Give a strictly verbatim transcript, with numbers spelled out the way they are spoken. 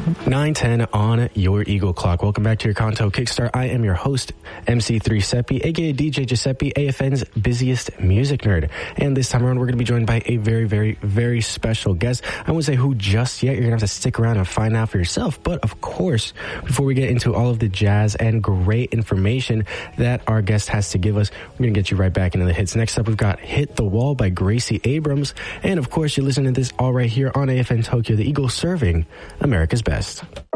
nine ten on your Eagle Clock. Welcome back to your Kanto Kickstart. I am your host, M C three Seppi, aka D J Giuseppe, A F N's busiest music nerd. And this time around, we're going to be joined by a very, very, very special guest. I won't say who just yet. You're going to have to stick around and find out for yourself. But of course, before we get into all of the jazz and great information that our guest has to give us, we're going to get you right back into the hits. Next up, we've got Hit the Wall by Gracie Abrams. And of course, you're listening to this all right here on A F N Tokyo, the Eagle serving America's best.